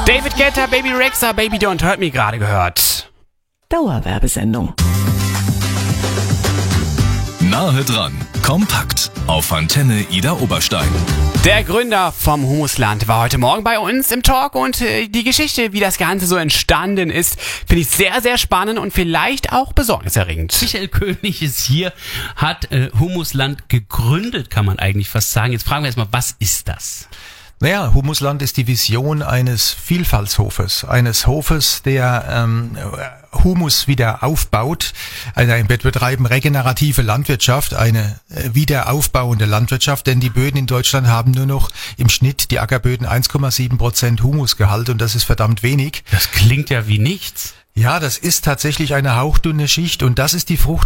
David Guetta, Baby Rexha, Baby Don't Hurt Me gerade gehört. Dauerwerbesendung. Nahe dran, kompakt auf Antenne Ida Oberstein. Der Gründer vom Humusland war heute Morgen bei uns im Talk und die Geschichte, wie das Ganze so entstanden ist, finde ich sehr, sehr spannend und vielleicht auch besorgniserregend. Michael König ist hier, hat Humusland gegründet, kann man eigentlich fast sagen. Jetzt fragen wir erstmal, was ist das? Naja, Humusland ist die Vision eines Vielfaltshofes, eines Hofes, der Humus wieder aufbaut. Also wir betreiben regenerative Landwirtschaft, eine wiederaufbauende Landwirtschaft, denn die Böden in Deutschland haben nur noch im Schnitt, die Ackerböden, 1,7% Humusgehalt und das ist verdammt wenig. Das klingt ja wie nichts. Ja, das ist tatsächlich eine hauchdünne Schicht und das ist die Frucht